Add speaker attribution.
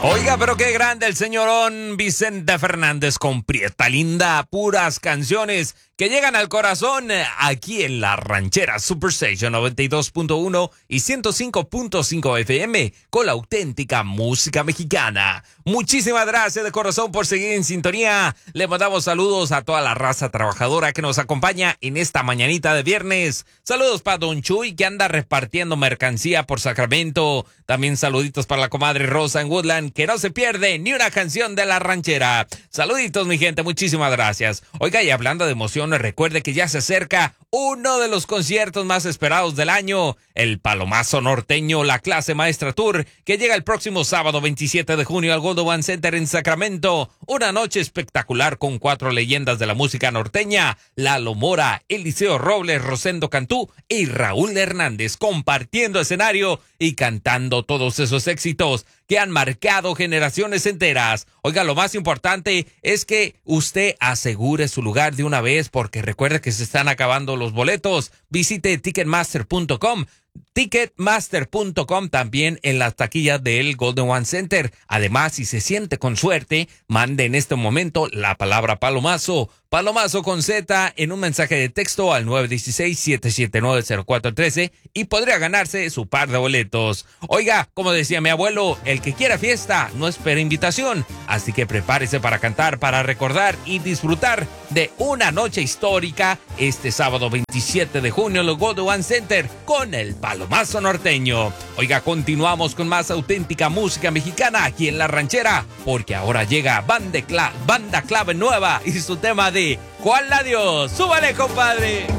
Speaker 1: Oiga, pero qué grande el señorón Vicente Fernández con Prieta Linda, puras canciones que llegan al corazón aquí en la ranchera Superstation 92.1 y 105.5 FM con la auténtica música mexicana. Muchísimas gracias de corazón por seguir en sintonía. Le mandamos saludos a toda la raza trabajadora que nos acompaña en esta mañanita de viernes. Saludos para Don Chuy que anda repartiendo mercancía por Sacramento. También saluditos para la comadre Rosa en Woodland que no se pierde ni una canción de la ranchera. Saluditos mi gente, muchísimas gracias. Oiga, y hablando de emociones, recuerde que ya se acerca uno de los conciertos más esperados del año, el Palomazo Norteño, la clase maestra tour, que llega el próximo sábado 27 de junio al Golden One Center en Sacramento. Una noche espectacular con 4 leyendas de la música norteña, Lalo Mora, Eliseo Robles, Rosendo Cantú y Raúl Hernández, compartiendo escenario y cantando todos esos éxitos que han marcado generaciones enteras. Oiga, lo más importante es que usted asegure su lugar de una vez, porque recuerde que se están acabando los boletos. Visite Ticketmaster.com. Ticketmaster.com también en las taquillas del Golden One Center. Además, si se siente con suerte, mande en este momento la palabra Palomazo. Palomazo con Z en un mensaje de texto al 916-779-0413 y podría ganarse su par de boletos. Oiga, como decía mi abuelo, el que quiera fiesta no espera invitación. Así que prepárese para cantar, para recordar y disfrutar de una noche histórica este sábado 27 de junio en el Golden One Center con el Palomazo Norteño. Oiga, continuamos con más auténtica música mexicana aquí en La Ranchera, porque ahora llega Banda Clave Nueva y su tema de ¿Cuál adiós? ¡Súbale, compadre!